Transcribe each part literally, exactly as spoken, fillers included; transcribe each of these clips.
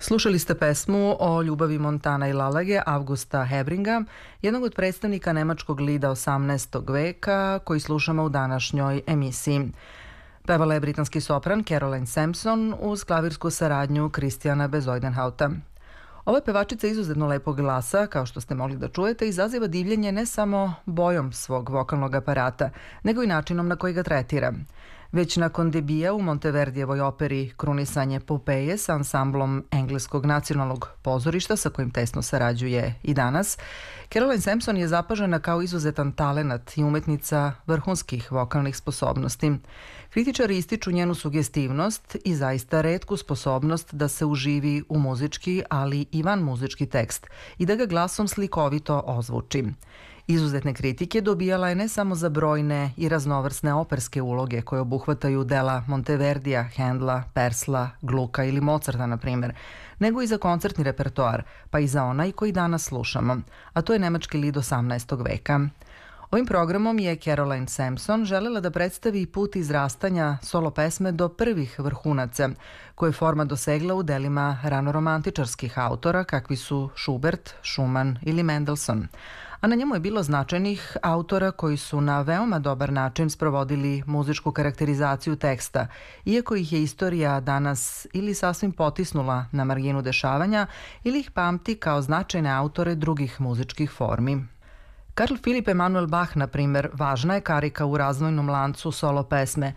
Slušali ste pesmu o ljubavi Montana i Lalage Augusta Hebringa, jednog od predstavnika nemačkog lida osamnaestog veka koji slušamo u današnjoj emisiji. Pevala je britanski sopran Caroline Sampson uz klavirsku saradnju Christiana Bezuidenhouta. Ova pevačica izuzetno lepog glasa, kao što ste mogli da čujete, izaziva divljenje ne samo bojom svog vokalnog aparata, nego i načinom na koji ga tretira. Već nakon debija u Monteverdijevoj operi Krunisanje Popeje sa ansamblom Engleskog nacionalnog pozorišta sa kojim tesno sarađuje i danas, Caroline Sampson je zapažena kao izuzetan talenat i umetnica vrhunskih vokalnih sposobnosti. Kritičari ističu njenu sugestivnost i zaista retku sposobnost da se uživi u muzički, ali i van muzički tekst i da ga glasom slikovito ozvuči. Izuzetne kritike dobijala je ne samo za brojne i raznovrsne operske uloge koje obuhvataju dela Monteverdija, Hendla, Persla, Gluka ili Mozarta, na primjer, nego i za koncertni repertoar, pa i za onaj koji danas slušamo, a to je nemački lid osamnaestog veka. Ovim programom je Caroline Sampson želela da predstavi put izrastanja solo pesme do prvih vrhunaca, koje je forma dosegla u delima ranoromantičarskih autora kakvi su Schubert, Schumann ili Mendelssohn. A na njemu je bilo značajnih autora koji su na veoma dobar način sprovodili muzičku karakterizaciju teksta, iako ih je istorija danas ili sasvim potisnula na marginu dešavanja ili ih pamti kao značajne autore drugih muzičkih formi. Karl Philipp Emanuel Bach, na primjer, važna je karika u razvojnom lancu solo pesme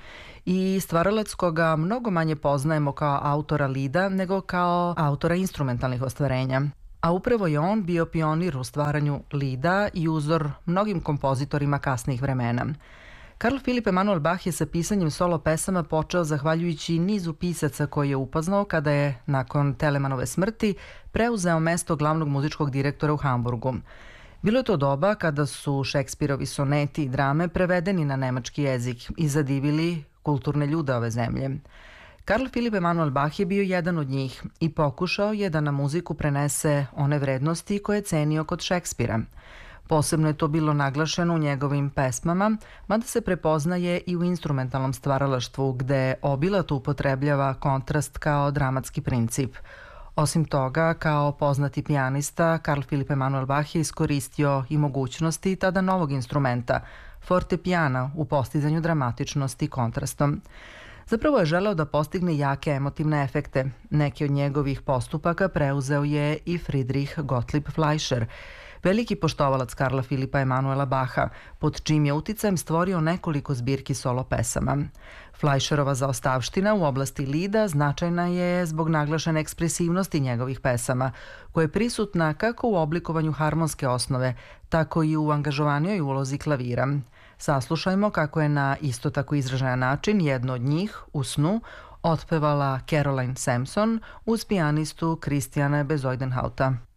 i stvaralac koga mnogo manje poznajemo kao autora lida nego kao autora instrumentalnih ostvarenja. A upravo je on bio pionir u stvaranju lida i uzor mnogim kompozitorima kasnijih vremena. Karl Philipp Emanuel Bach je sa pisanjem solo pesama počeo zahvaljujući nizu pisaca koje je upoznao kada je, nakon Telemanove smrti, preuzeo mesto glavnog muzičkog direktora u Hamburgu. Bilo je to doba kada su Šekspirovi soneti i drame prevedeni na nemački jezik i zadivili kulturne ljude ove zemlje. Karl Philipp Emanuel Bach je bio jedan od njih i pokušao je da na muziku prenese one vrednosti koje je cenio kod Šekspira. Posebno je to bilo naglašeno u njegovim pesmama, mada se prepoznaje i u instrumentalnom stvaralaštvu gde obilato upotrebljava kontrast kao dramatski princip. Osim toga, kao poznati pijanista, Karl Philipp Emanuel Bach je iskoristio i mogućnosti tada novog instrumenta, fortepijana, u postizanju dramatičnosti kontrastom. Zapravo je želeo da postigne jake emotivne efekte. Neki od njegovih postupaka preuzeo je i Friedrich Gottlieb Fleischer, veliki poštovalac Karla Filipa Emanuela Bacha, pod čijim je uticajem stvorio nekoliko zbirki solo pesama. Fleischerova zaostavština u oblasti lida značajna je zbog naglašene ekspresivnosti njegovih pesama, koja je prisutna kako u oblikovanju harmonske osnove, tako i u angažovanijoj ulozi klavira. Saslušajmo kako je na isto tako izražajan način jedno od njih, u snu, otpevala Caroline Sampson uz pijanistu Christiana Bezuidenhouta.